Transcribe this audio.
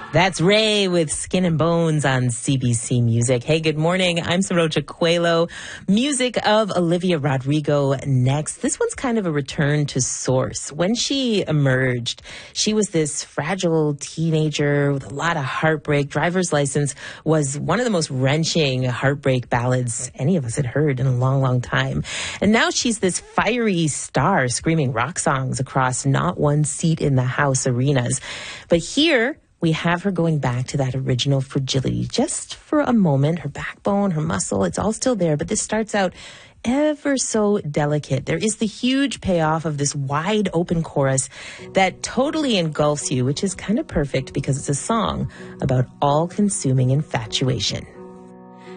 That's Ray with Skin and Bones on CBC Music. Hey, good morning. I'm Sarocha Coelho. Music of Olivia Rodrigo next. This one's kind of a return to source. When she emerged, she was this fragile teenager with a lot of heartbreak. Driver's License was one of the most wrenching heartbreak ballads any of us had heard in a long, long time. And now she's this fiery star screaming rock songs across not one seat in the house arenas. But here, we have her going back to that original fragility just for a moment. Her backbone, her muscle, it's all still there. But this starts out ever so delicate. There is the huge payoff of this wide open chorus that totally engulfs you, which is kind of perfect because it's a song about all-consuming infatuation.